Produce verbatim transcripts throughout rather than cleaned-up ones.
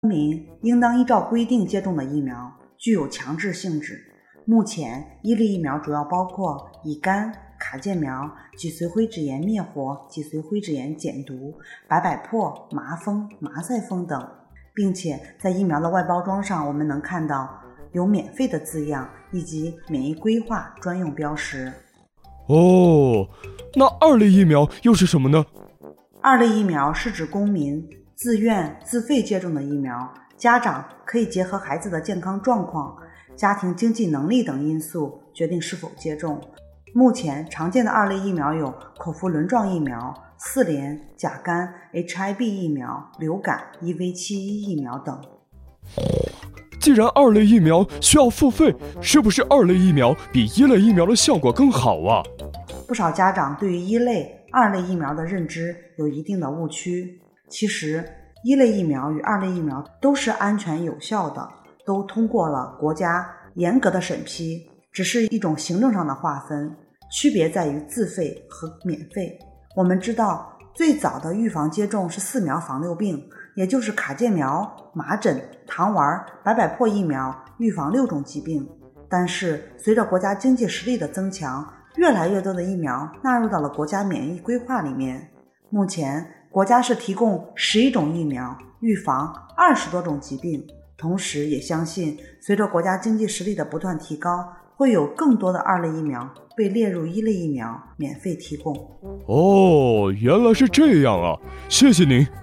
公民应当依照规定接种的疫苗具有强制性质。目前一类疫苗主要包括乙肝、卡介苗、脊髓灰质炎灭活、脊髓灰质炎减毒、白百破、麻风、麻赛风等，并且在疫苗的外包装上我们能看到有免费的字样以及免疫规划专用标识。 哦，那二类疫苗又是什么呢？ 二类疫苗是指公民自愿自费接种的疫苗，家长可以结合孩子的健康状况、家庭经济能力等因素决定是否接种。目前常见的二类疫苗有口服轮状疫苗、四联、甲肝、H I V 疫苗、流感、E V 七十一 疫苗等。 既然二类疫苗需要付费，是不是二类疫苗比一类疫苗的效果更好啊？ 不少家长对于一类、二类疫苗的认知有一定的误区。其实，一类疫苗与二类疫苗都是安全有效的，都通过了国家严格的审批，只是一种行政上的划分，区别在于自费和免费。我们知道，最早的预防接种是四苗防六病，也就是卡介苗、麻疹、糖丸、白百破疫苗，预防六种疾病。但是随着国家经济实力的增强，越来越多的疫苗纳入到了国家免疫规划里面。目前国家是提供十一种疫苗，预防二十多种疾病。同时也相信，随着国家经济实力的不断提高，会有更多的二类疫苗被列入一类疫苗免费提供。 哦，原来是这样啊，谢谢您。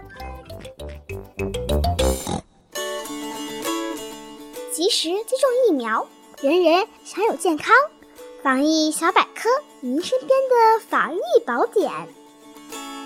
及时接种疫苗，人人享有健康。防疫小百科，您身边的防疫宝典。